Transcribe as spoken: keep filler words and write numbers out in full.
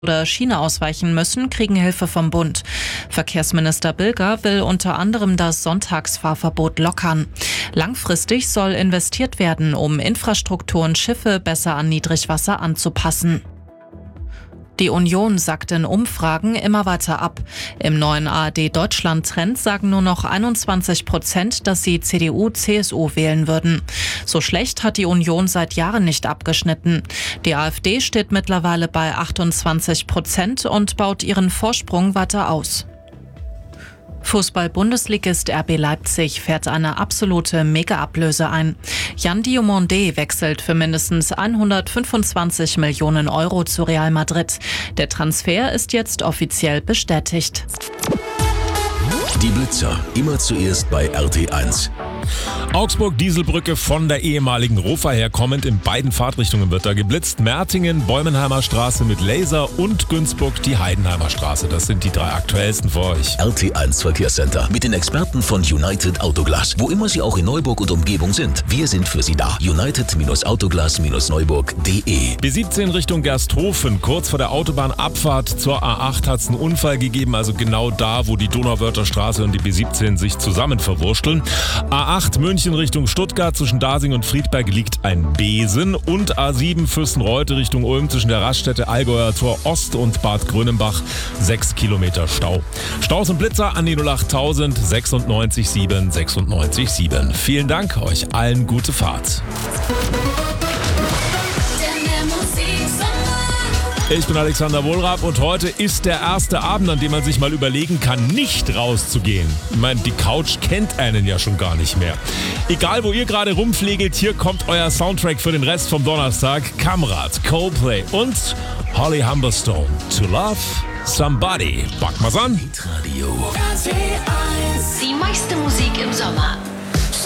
oder China ausweichen müssen, kriegen Hilfe vom Bund. Verkehrsminister Bilger will unter anderem das Sonntagsfahrverbot lockern. Langfristig soll investiert werden, um Infrastruktur und Schiffe besser an Niedrigwasser anzupassen. Die Union sackt in Umfragen immer weiter ab. Im neuen A R D-Deutschland-Trend sagen nur noch einundzwanzig Prozent, dass sie C D U C S U wählen würden. So schlecht hat die Union seit Jahren nicht abgeschnitten. Die AfD steht mittlerweile bei achtundzwanzig Prozent und baut ihren Vorsprung weiter aus. Fußball-Bundesligist R B Leipzig fährt eine absolute Mega-Ablöse ein. Yan Diomandé wechselt für mindestens hundertfünfundzwanzig Millionen Euro zu Real Madrid. Der Transfer ist jetzt offiziell bestätigt. Die Blitzer, immer zuerst bei R T eins. Augsburg-Dieselbrücke von der ehemaligen Rofa her kommend. In beiden Fahrtrichtungen wird da geblitzt. Mertingen, Bäumenheimer Straße mit Laser und Günzburg die Heidenheimer Straße. Das sind die drei aktuellsten für euch. R T eins Verkehrscenter mit den Experten von United Autoglas. Wo immer Sie auch in Neuburg und Umgebung sind, wir sind für Sie da. United Autoglas Neuburg punkt de. B siebzehn Richtung Gersthofen. Kurz vor der Autobahnabfahrt zur A acht hat es einen Unfall gegeben. Also genau da, wo die Donauwörther Straße und die B siebzehn sich zusammen verwursteln. A acht München Richtung Stuttgart, zwischen Dasing und Friedberg liegt ein Besen, und A sieben Fürstenreute Richtung Ulm zwischen der Raststätte Allgäuer Tor Ost und Bad Grönenbach sechs Kilometer Stau. Staus und Blitzer an die null acht tausend sechsundneunzig sieben sechsundneunzig sieben. Vielen Dank, euch allen gute Fahrt. Ich bin Alexander Wohlrab und heute ist der erste Abend, an dem man sich mal überlegen kann, nicht rauszugehen. Ich meine, die Couch kennt einen ja schon gar nicht mehr. Egal, wo ihr gerade rumflegelt, hier kommt euer Soundtrack für den Rest vom Donnerstag. Kamrat, Coldplay und Holly Humberstone. To Love Somebody. Pack mal's an. Radio. Die meiste Musik im Sommer.